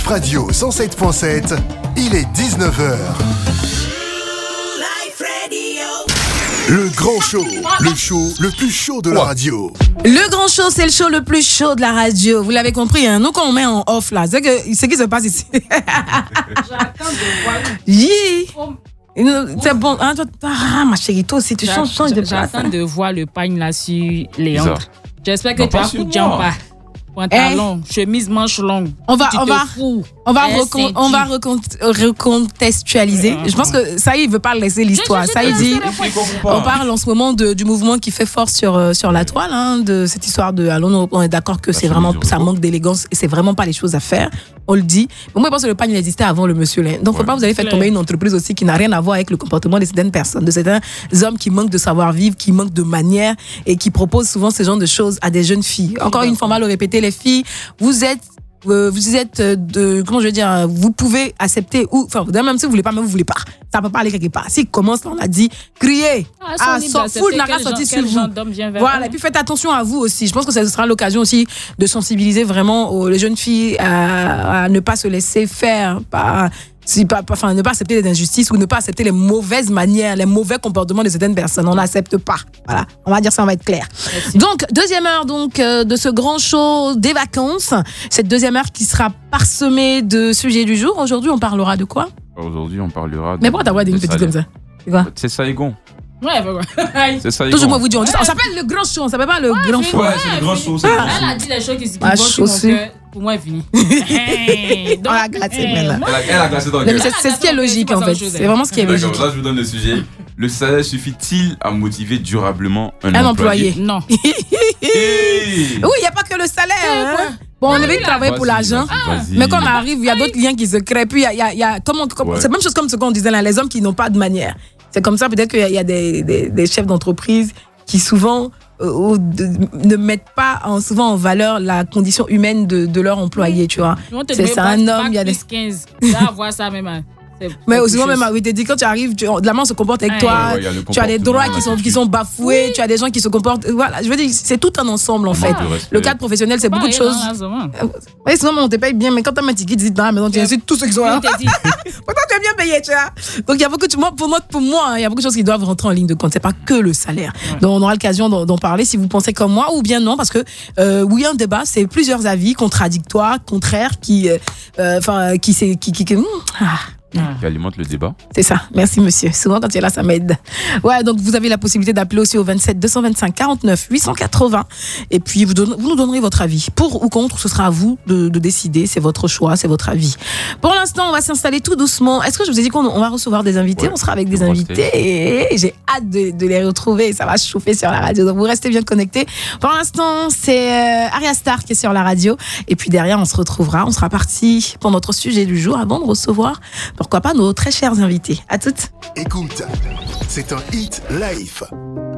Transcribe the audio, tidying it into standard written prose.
Radio 107.7, il est 19h. Le grand show, le show le plus chaud de la radio. Le grand show, c'est le show le plus chaud de la radio. Vous l'avez compris, hein? Nous, quand on met en off, là, c'est ce qui se passe ici. J'attends de voir. C'est bon. Hein, ma chérie, toi aussi, tu changes de place. J'attends de voir le pagne là sur les hanches. J'espère que tu as coup de jamba. Pantalon, chemise manche longue. On va recontextualiser. Je pense que Saïd ne veut pas laisser l'histoire. Saïd dit, on parle en ce moment du mouvement qui fait force sur la toile, hein, de cette histoire de Allons, on est d'accord que c'est vraiment, ça manque d'élégance et c'est vraiment pas les choses à faire. On le dit. Mais moi, je pense que le pagne existait avant le monsieur là. Donc, faut pas vous allez faire tomber une entreprise aussi qui n'a rien à voir avec le comportement de certaines personnes, de certains hommes qui manquent de savoir-vivre, qui manquent de manières et qui proposent souvent ce genre de choses à des jeunes filles. Encore une fois, on va le répéter, les filles, vous êtes comment je veux dire, vous pouvez accepter ou, enfin, même si vous voulez pas, même vous voulez pas. Ça peut pas aller quelque part. S'il commence, on a dit, criez, s'en fout, n'a rien sorti sur vous. Voilà, et puis faites attention à vous aussi. Je pense que ça sera l'occasion aussi de sensibiliser vraiment les jeunes filles à ne pas se laisser faire par, ne pas accepter les injustices ou ne pas accepter les mauvaises manières, les mauvais comportements de certaines personnes. On n'accepte pas. Voilà, on va dire ça, on va être clair. Merci. Donc, deuxième heure de ce grand show des vacances. Cette deuxième heure qui sera parsemée de sujets du jour. Aujourd'hui, on parlera de quoi ? Aujourd'hui, on parlera de... Mais pourquoi t'as voix d'une petite comme ça ? C'est quoi ? C'est Saigon. Ouais, c'est Saigon. Toujours moi vous dis, on s'appelle le grand show, on s'appelle pas le grand show. Ouais, c'est le grand show. Elle a dit les choses qui vont sur mon cœur. Pour moi, elle finit. On l'a glacé maintenant. Elle a glacé dans le cœur. C'est ce qui est logique en fait. C'est vraiment ce qui est logique. D'accord, là je vous donne le sujet. Le salaire suffit-il à motiver durablement un employé ? Non. Oui, il n'y a pas que le salaire. Hein. Bon, on avait travaillé pour l'argent, mais quand on arrive, il y a d'autres liens qui se créent. Puis il y a c'est la même chose comme ce qu'on disait là, les hommes qui n'ont pas de manière. C'est comme ça peut-être qu'il y a des chefs d'entreprise qui souvent ne mettent pas souvent en valeur la condition humaine de leur employé, tu vois. C'est un homme, il y a des 15. Là, voir ça même. Mais souvent même, oui, t'es dit quand tu arrives, la main se comporte avec toi, tu as des droits qui sont bafoués, tu as des gens qui se comportent. Voilà, je veux dire, c'est tout un ensemble en fait. Le cadre professionnel, c'est beaucoup de choses. Oui, sinon on te paye bien, mais quand t'as un ticket, tu dis non, mais non, tu insultes tous ceux qui sont là. Pourtant tu es bien payé, tu vois. Donc il y a beaucoup de pour moi, il y a beaucoup de choses qui doivent rentrer en ligne de compte. C'est pas que le salaire. Donc on aura l'occasion d'en parler si vous pensez comme moi ou bien non, parce que oui, un débat, c'est plusieurs avis contradictoires, contraires, qui alimente le débat. C'est ça, merci monsieur. Souvent quand tu es là, ça m'aide. Ouais, donc vous avez la possibilité d'appeler aussi au 27 225 49 880 et puis vous nous donnerez votre avis. Pour ou contre, ce sera à vous de décider, c'est votre choix, c'est votre avis. Pour l'instant, on va s'installer tout doucement. Est-ce que je vous ai dit qu'on va recevoir des invités ? On sera avec des invités et j'ai hâte de les retrouver. Ça va chauffer sur la radio, donc vous restez bien connectés. Pour l'instant, c'est Aria Star qui est sur la radio et puis derrière, on se retrouvera. On sera parti pour notre sujet du jour avant de recevoir pourquoi pas nos très chers invités. À toutes. Écoute, c'est un hit live.